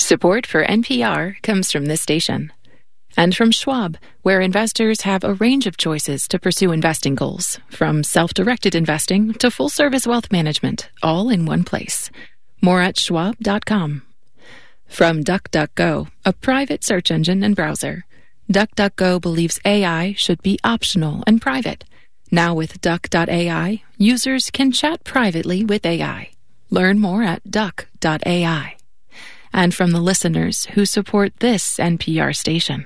Support for NPR comes from this station. And from Schwab, where investors have a range of choices to pursue investing goals, from self-directed investing to full-service wealth management, all in one place. More at schwab.com. From DuckDuckGo, a private search engine and browser. DuckDuckGo believes AI should be optional and private. Now with Duck.ai, users can chat privately with AI. Learn more at Duck.ai. And from the listeners who support this NPR station.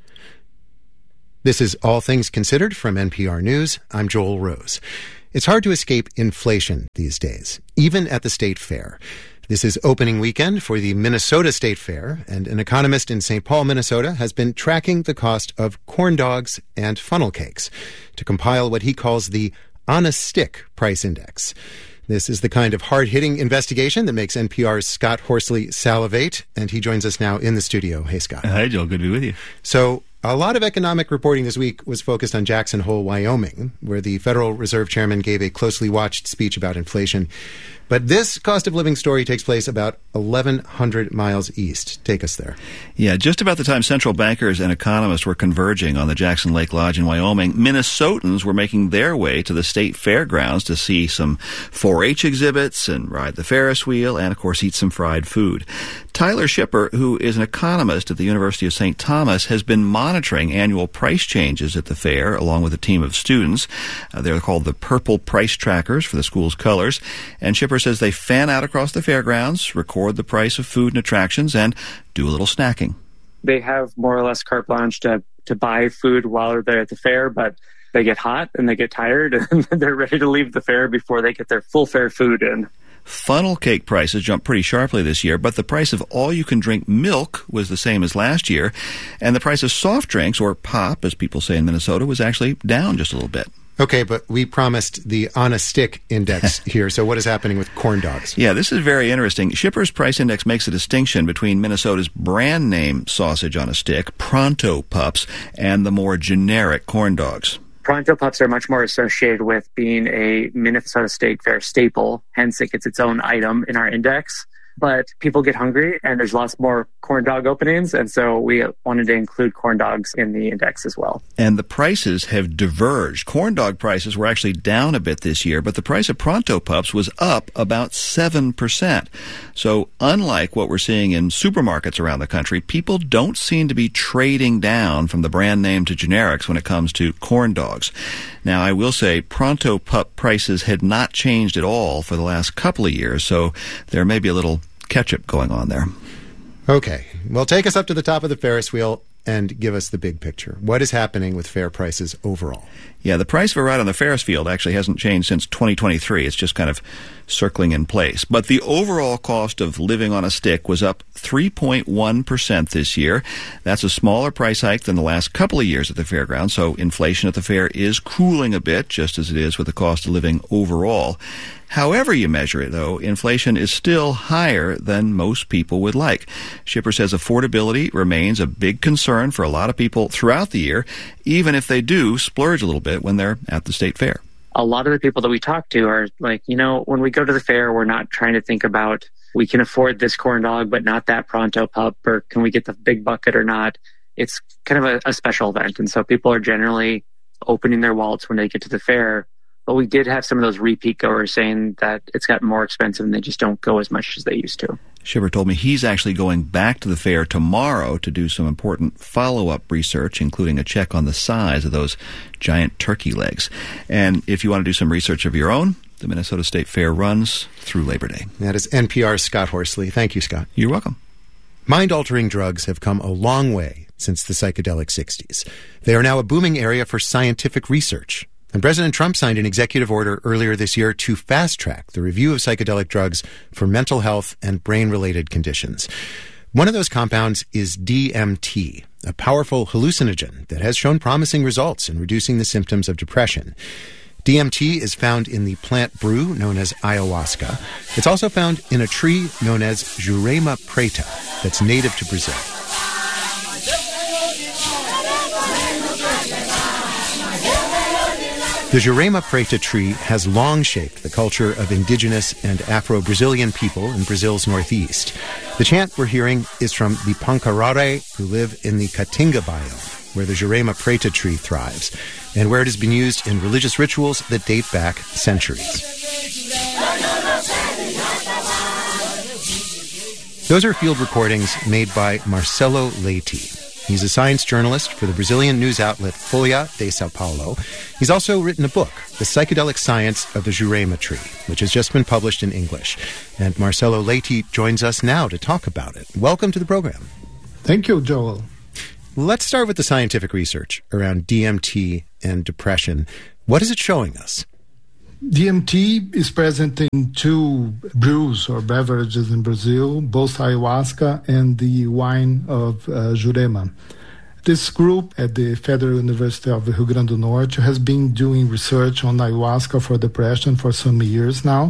This is All Things Considered from NPR News. I'm Joel Rose. It's hard to escape inflation these days, even at the state fair. This is opening weekend for the Minnesota State Fair, and an economist in St. Paul, Minnesota, has been tracking the cost of corn dogs and funnel cakes to compile what he calls the on-a-stick price index. This is the kind of hard-hitting investigation that makes NPR's Scott Horsley salivate, and he joins us now in the studio. Hey, Scott. Hi, Joel. Good to be with you. So, a lot of economic reporting this week was focused on Jackson Hole, Wyoming, where the Federal Reserve Chairman gave a closely watched speech about inflation. But this cost of living story takes place about 1,100 miles east. Take us there. Yeah, just about the time central bankers and economists were converging on the Jackson Lake Lodge in Wyoming, Minnesotans were making their way to the state fairgrounds to see some 4-H exhibits and ride the Ferris wheel and, of course, eat some fried food. Tyler Schipper, who is an economist at the University of St. Thomas, has been monitoring annual price changes at the fair along with a team of students. They're called the Purple Price Trackers for the school's colors. And Schipper says they fan out across the fairgrounds, record the price of food and attractions, and do a little snacking. They have more or less carte blanche to buy food while they're at the fair, but they get hot and they get tired and they're ready to leave the fair before they get their full fair food in. Funnel cake prices jumped pretty sharply this year, but the price of all-you-can-drink milk was the same as last year, and the price of soft drinks, or pop, as people say in Minnesota, was actually down just a little bit. Okay, but we promised the on-a-stick index here, so what is happening with corn dogs? Yeah, this is very interesting. Schipper's price index makes a distinction between Minnesota's brand name sausage on a stick, Pronto Pups, and the more generic corn dogs. Pronto Pups are much more associated with being a Minnesota State Fair staple, hence it gets its own item in our index. But people get hungry, and there's lots more corn dog openings, and so we wanted to include corn dogs in the index as well. And the prices have diverged. Corn dog prices were actually down a bit this year, but the price of Pronto Pups was up about 7%. So unlike what we're seeing in supermarkets around the country, people don't seem to be trading down from the brand name to generics when it comes to corn dogs. Now, I will say Pronto Pup prices had not changed at all for the last couple of years, so there may be a little catch-up going on there. Okay. Well, take us up to the top of the Ferris wheel and give us the big picture. What is happening with fair prices overall? Yeah, the price of a ride on the Ferris field actually hasn't changed since 2023. It's just kind of circling in place. But the overall cost of living on a stick was up 3.1% this year. That's a smaller price hike than the last couple of years at the fairground, so inflation at the fair is cooling a bit, just as it is with the cost of living overall. However you measure it, though, inflation is still higher than most people would like. Schipper says affordability remains a big concern for a lot of people throughout the year, even if they do splurge a little bit when they're at the state fair. A lot of the people that we talk to are like, when we go to the fair, we're not trying to think about we can afford this corn dog, but not that Pronto Pup, or can we get the big bucket or not? It's kind of a special event. And so people are generally opening their wallets when they get to the fair. But we did have some of those repeat goers saying that it's gotten more expensive and they just don't go as much as they used to. Schipper told me he's actually going back to the fair tomorrow to do some important follow-up research, including a check on the size of those giant turkey legs. And if you want to do some research of your own, the Minnesota State Fair runs through Labor Day. That is NPR's Scott Horsley. Thank you, Scott. You're welcome. Mind-altering drugs have come a long way since the psychedelic 60s. They are now a booming area for scientific research. And President Trump signed an executive order earlier this year to fast-track the review of psychedelic drugs for mental health and brain-related conditions. One of those compounds is DMT, a powerful hallucinogen that has shown promising results in reducing the symptoms of depression. DMT is found in the plant brew known as ayahuasca. It's also found in a tree known as Jurema preta that's native to Brazil. The The Jurema preta tree has long shaped the culture of indigenous and Afro-Brazilian people in Brazil's northeast. The chant we're hearing is from the Pancarare, who live in the Caatinga biome, where the Jurema preta tree thrives, and where it has been used in religious rituals that date back centuries. Those are field recordings made by Marcelo Leite. He's a science journalist for the Brazilian news outlet Folha de São Paulo. He's also written a book, The Psychedelic Science of the Jurema Tree, which has just been published in English. And Marcelo Leite joins us now to talk about it. Welcome to the program. Thank you, Joel. Let's start with the scientific research around DMT and depression. What is it showing us? DMT is present in two brews or beverages in Brazil, both ayahuasca and the wine of Jurema. This group at the Federal University of Rio Grande do Norte has been doing research on ayahuasca for depression for some years now.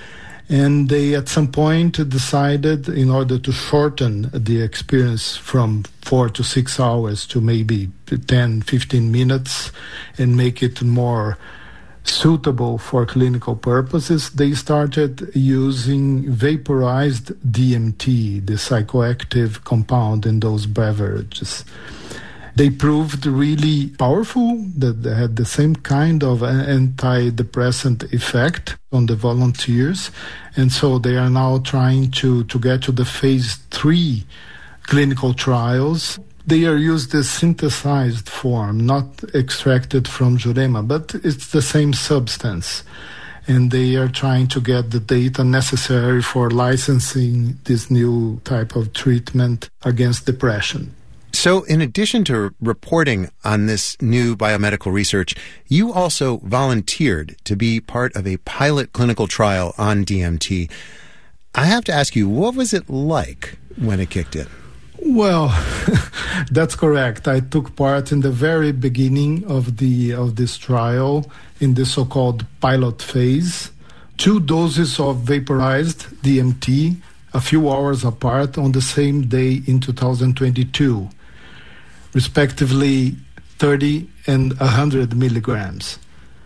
And they, at some point, decided, in order to shorten the experience from 4 to 6 hours to maybe 10, 15 minutes and make it more suitable for clinical purposes, they started using vaporized DMT, the psychoactive compound in those beverages. They proved really powerful, that they had the same kind of antidepressant effect on the volunteers. And so they are now trying to get to the phase 3 clinical trials. They are used as synthesized form, not extracted from Jurema, but it's the same substance. And they are trying to get the data necessary for licensing this new type of treatment against depression. So in addition to reporting on this new biomedical research, you also volunteered to be part of a pilot clinical trial on DMT. I have to ask you, what was it like when it kicked in? Well, that's correct. I took part in the very beginning of this trial in the so-called pilot phase. 2 doses of vaporized DMT, a few hours apart on the same day in 2022, respectively 30 and 100 milligrams.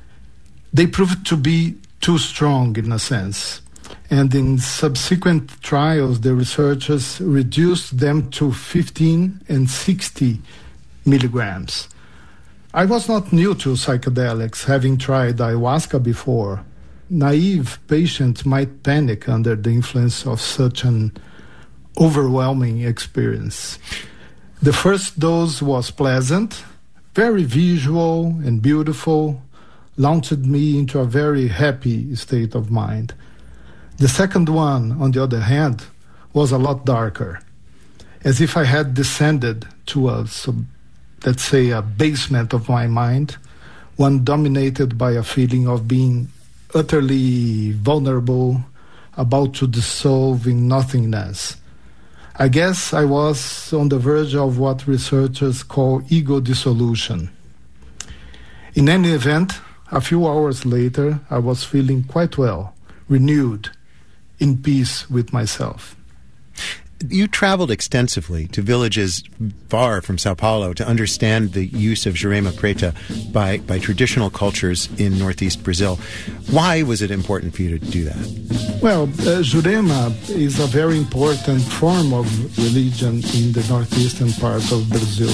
They proved to be too strong in a sense. And in subsequent trials, the researchers reduced them to 15 and 60 milligrams. I was not new to psychedelics, having tried ayahuasca before. Naive patients might panic under the influence of such an overwhelming experience. The first dose was pleasant, very visual and beautiful, launched me into a very happy state of mind. The second one, on the other hand, was a lot darker, as if I had descended to let's say, a basement of my mind, one dominated by a feeling of being utterly vulnerable, about to dissolve in nothingness. I guess I was on the verge of what researchers call ego dissolution. In any event, a few hours later, I was feeling quite well, renewed, in peace with myself. You traveled extensively to villages far from Sao Paulo to understand the use of Jurema preta by traditional cultures in northeast Brazil. Why was it important for you to do that? Well, Jurema is a very important form of religion in the northeastern part of Brazil.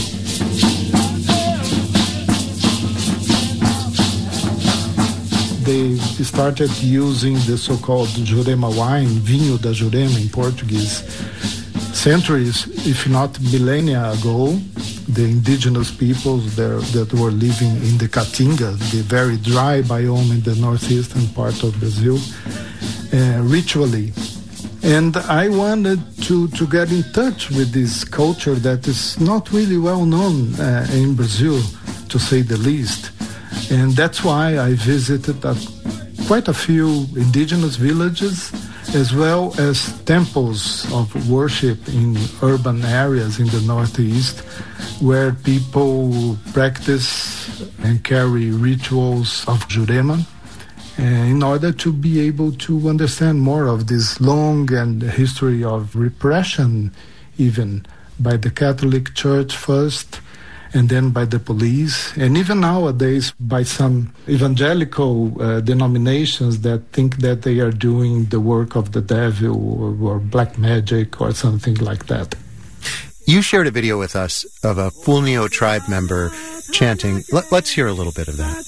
They started using the so-called Jurema wine, vinho da Jurema in Portuguese, centuries, if not millennia ago. The indigenous peoples there that were living in the Caatinga, the very dry biome in the northeastern part of Brazil, ritually. And I wanted to get in touch with this culture that is not really well known in Brazil, to say the least. And that's why I visited quite a few indigenous villages, as well as temples of worship in urban areas in the Northeast, where people practice and carry rituals of Jurema in order to be able to understand more of this long and history of repression, even by the Catholic Church first, and then by the police, and even nowadays by some evangelical denominations that think that they are doing the work of the devil or black magic or something like that. You shared a video with us of a Fulnio tribe member chanting. Let's hear a little bit of that.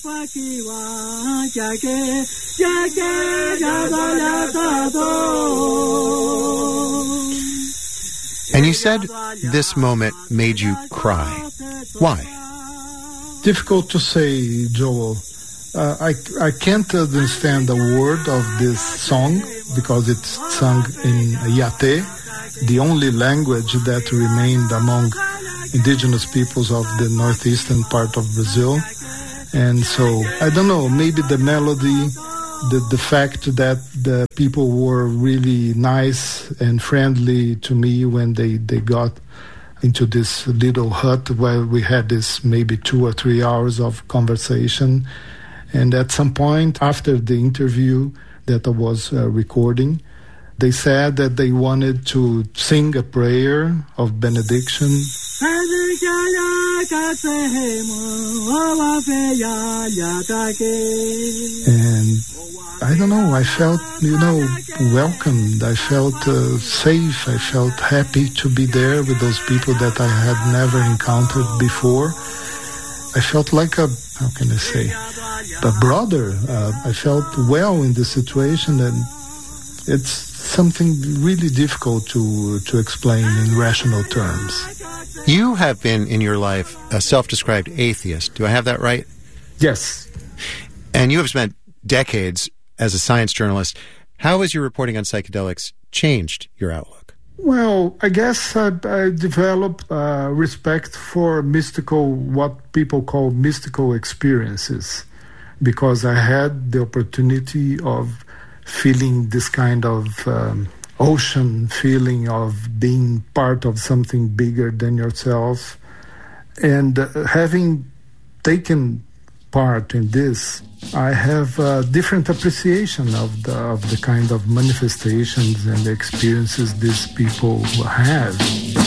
And you said this moment made you cry. Why? Difficult to say, Joel. I can't understand the word of this song because it's sung in Yate, the only language that remained among indigenous peoples of the northeastern part of Brazil. And so, I don't know, maybe the melody, the fact that the people were really nice and friendly to me when they got into this little hut where we had this maybe 2 or 3 hours of conversation. And at some point after the interview that I was recording, they said that they wanted to sing a prayer of benediction. And I don't know, I felt, welcomed. I felt safe. I felt happy to be there with those people that I had never encountered before. I felt like a brother. I felt well in the situation, and it's something really difficult to explain in rational terms. You have been in your life a self-described atheist. Do I have that right? Yes. And you have spent decades as a science journalist. How has your reporting on psychedelics changed your outlook? Well, I guess I developed respect for what people call mystical experiences, because I had the opportunity of feeling this kind of ocean feeling of being part of something bigger than yourself. And having taken part in this, I have a different appreciation of the kind of manifestations and experiences these people have.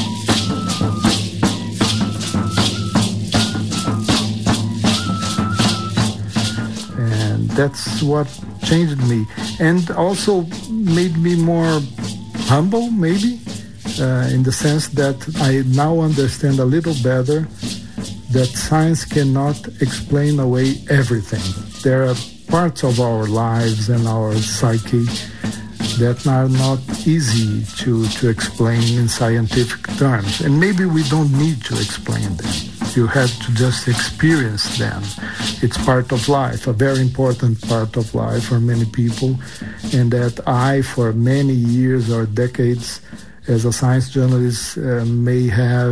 And that's what changed me, and also made me more humble, maybe, in the sense that I now understand a little better that science cannot explain away everything. There are parts of our lives and our psyche that are not easy to explain in scientific terms. And maybe we don't need to explain them. You have to just experience them. It's part of life, a very important part of life for many people. And that I, for many years or decades, as a science journalist, may have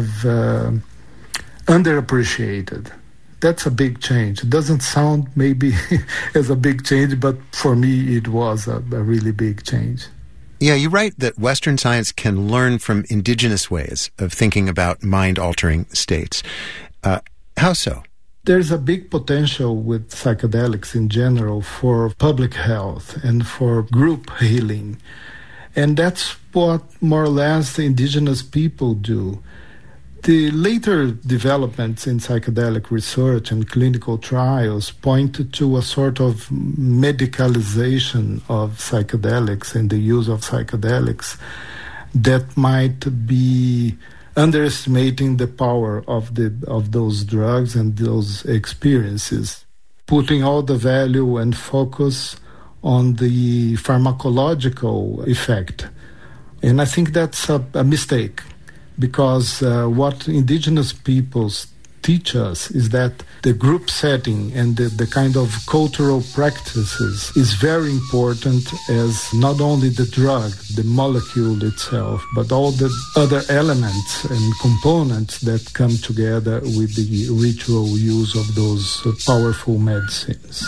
underappreciated. That's a big change. It doesn't sound maybe as a big change, but for me it was a really big change. Yeah, you write that Western science can learn from indigenous ways of thinking about mind-altering states. How so? There's a big potential with psychedelics in general for public health and for group healing. And that's what more or less the indigenous people do. The later developments in psychedelic research and clinical trials pointed to a sort of medicalization of psychedelics and the use of psychedelics that might be underestimating the power of those drugs and those experiences, putting all the value and focus on the pharmacological effect. And I think that's a mistake. Because what indigenous peoples teach us is that the group setting and the kind of cultural practices is very important as not only the drug, the molecule itself, but all the other elements and components that come together with the ritual use of those powerful medicines.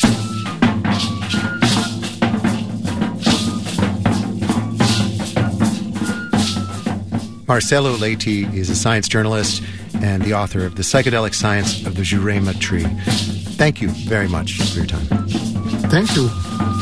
Marcelo Leite is a science journalist and the author of The Psychedelic Science of the Jurema Tree. Thank you very much for your time. Thank you.